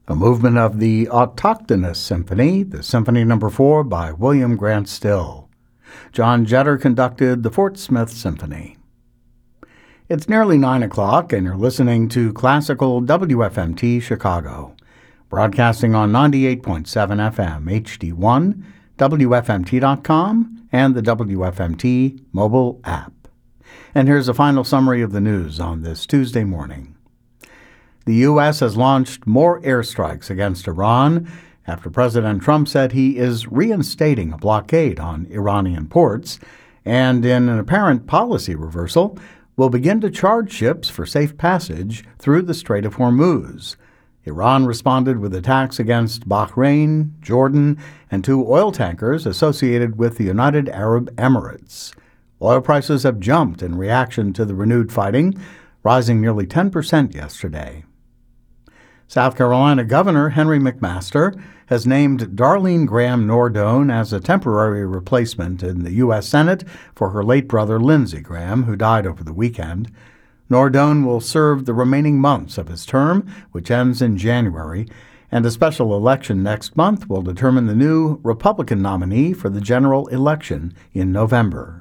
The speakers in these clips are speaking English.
a movement of the Autochthonous Symphony, the Symphony No. 4 by William Grant Still. John Jetter conducted the Fort Smith Symphony. It's nearly 9 o'clock, and you're listening to Classical WFMT Chicago, broadcasting on 98.7 FM HD1, WFMT.com, and the WFMT mobile app. And here's a final summary of the news on this Tuesday morning. The U.S. has launched more airstrikes against Iran after President Trump said he is reinstating a blockade on Iranian ports, and in an apparent policy reversal, will begin to charge ships for safe passage through the Strait of Hormuz. Iran responded with attacks against Bahrain, Jordan, and 2 oil tankers associated with the United Arab Emirates. Oil prices have jumped in reaction to the renewed fighting, rising nearly 10% yesterday. South Carolina Governor Henry McMaster has named Darlene Graham Nordone as a temporary replacement in the U.S. Senate for her late brother Lindsey Graham, who died over the weekend. Nordone will serve the remaining months of his term, which ends in January, and a special election next month will determine the new Republican nominee for the general election in November.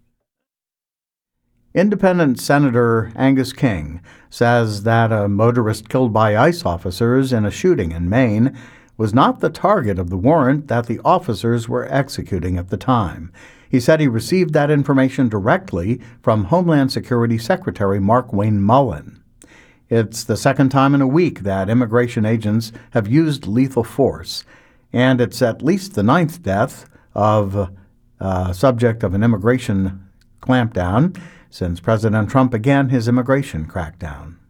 Independent Senator Angus King says that a motorist killed by ICE officers in a shooting in Maine was not the target of the warrant that the officers were executing at the time. He said he received that information directly from Homeland Security Secretary Mark Wayne Mullen. It's the second time in a week that immigration agents have used lethal force, and it's at least the 9th death of a subject of an immigration clampdown since President Trump began his immigration crackdown.